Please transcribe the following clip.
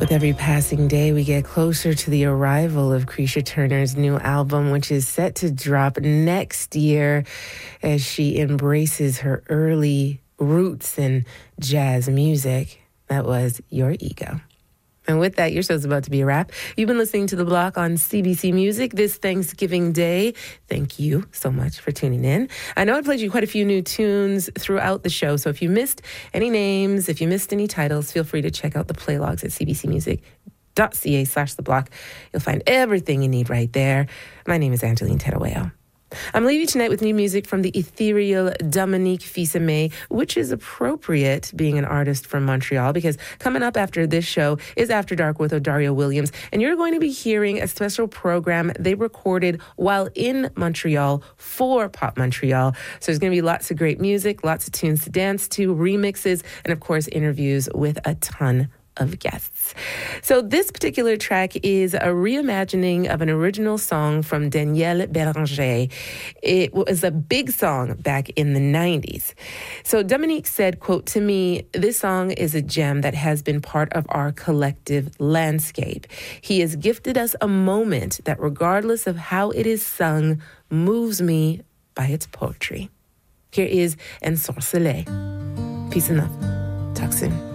With every passing day, we get closer to the arrival of Creisha Turner's new album, which is set to drop next year as she embraces her early roots in jazz music. That was Your Ego. And with that, your show's about to be a wrap. You've been listening to The Block on CBC Music this Thanksgiving Day. Thank you so much for tuning in. I know I played you quite a few new tunes throughout the show, so if you missed any names, if you missed any titles, feel free to check out the playlogs at cbcmusic.ca/theblock. You'll find everything you need right there. My name is Angeline Terueo. I'm leaving you tonight with new music from the ethereal Dominique Fils-Aimé, which is appropriate being an artist from Montreal, because coming up after this show is After Dark with Odario Williams, and you're going to be hearing a special program they recorded while in Montreal for Pop Montreal. So there's going to be lots of great music, lots of tunes to dance to, remixes, and of course interviews with a ton of guests. So this particular track is a reimagining of an original song from Danielle Bélanger. It was a big song back in the 90s. So Dominique said, quote, "To me, this song is a gem that has been part of our collective landscape. He has gifted us a moment that, regardless of how it is sung, moves me by its poetry." Here is Ensorcelé. Peace and love. Talk soon.